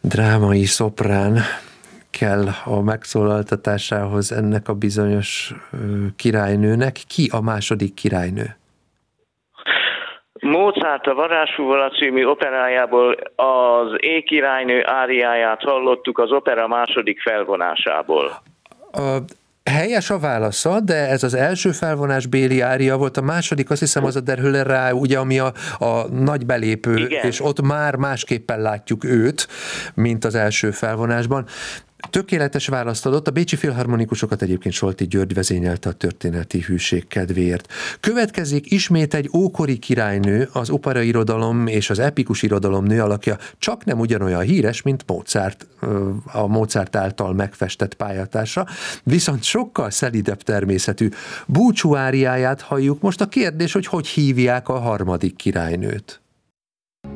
drámai szoprán kell a megszólaltatásához ennek a bizonyos királynőnek. Ki a második királynő? Mozart a Varázsfúvola című operájából az Éjkirálynő áriáját hallottuk az opera második felvonásából. Helyes a válasza, de ez az első felvonás béli ária volt, a második azt hiszem az a Der Hölle rá, ugye, ami a nagy belépő, igen. És ott már másképpen látjuk őt, mint az első felvonásban. Tökéletes választ adott, a bécsi filharmonikusokat egyébként Solti György vezényelte a történeti hűség kedvéért. Következik ismét egy ókori királynő, az operairodalom és az epikus irodalom nőalakja, csak nem ugyanolyan híres, mint Mozart, a Mozart által megfestett pályatársa, viszont sokkal szelidebb természetű búcsú áriáját halljuk. Most a kérdés, hogy hívják a harmadik királynőt?